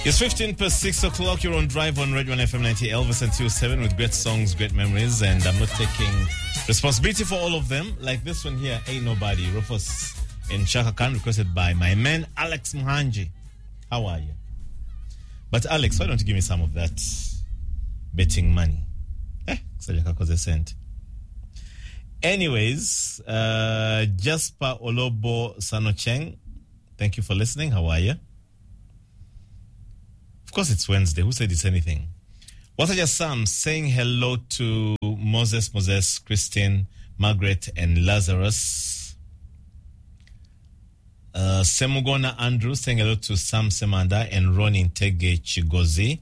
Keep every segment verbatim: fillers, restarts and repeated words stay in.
It's fifteen past six o'clock. You're on Drive on Radio one F M ninety, Elvis and two oh seven with great songs, great memories, and I'm not taking responsibility for all of them. Like this one here, Ain't Nobody, Rufus and Chaka Khan, requested by my man Alex Muhanji. How are you? But Alex, why don't you give me some of that betting money? Eh, because I sent. Anyways, uh, Jasper Olobo Sanocheng, thank you for listening. How are you? Of course, it's Wednesday. Who said it's anything? Wataja Sam saying hello to Moses, Moses, Christine, Margaret, and Lazarus. Uh, Semugona Andrew saying hello to Sam Semanda and Ronin Tege Chigozi.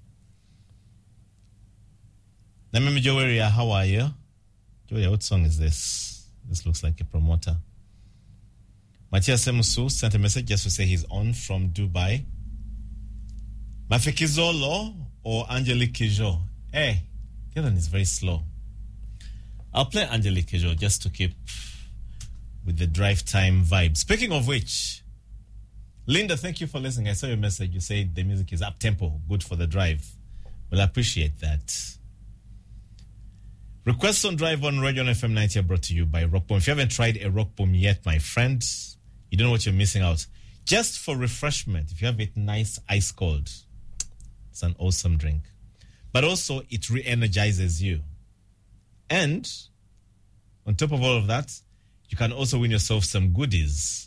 Namemi Joweria, how are you? Joweria, what song is this? This looks like a promoter. Matthias Semusu sent a message just to say he's on from Dubai. Mafikizolo or Angelique Kijo? Hey, the other one is very slow. I'll play Angelique Kijo just to keep with the drive time vibe. Speaking of which, Linda, thank you for listening. I saw your message. You said the music is up tempo, good for the drive. Well, I appreciate that. Requests on Drive on Radio F M ninety are brought to you by Rock Boom. If you haven't tried a Rock Boom yet, my friend, you don't know what you're missing out. Just for refreshment, if you have it nice, ice cold, it's an awesome drink. But also, it re-energizes you. And on top of all of that, you can also win yourself some goodies.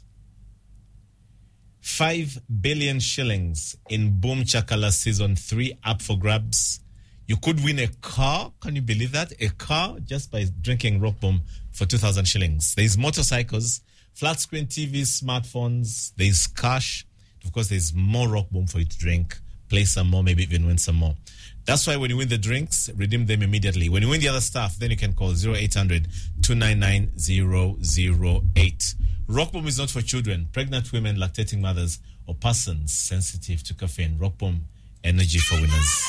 Five billion shillings in Boom Chakala Season three up for grabs. You could win a car. Can you believe that? A car just by drinking Rock Boom for two thousand shillings. There's motorcycles, flat screen T Vs, smartphones. There's cash. Of course, there's more Rock Boom for you to drink. Play some more, maybe even win some more. That's why when you win the drinks, redeem them immediately. When you win the other stuff, then you can call zero eight hundred, two nine nine, zero zero eight. Rock Boom is not for children, pregnant women, lactating mothers, or persons sensitive to caffeine. Rock Boom, energy for winners.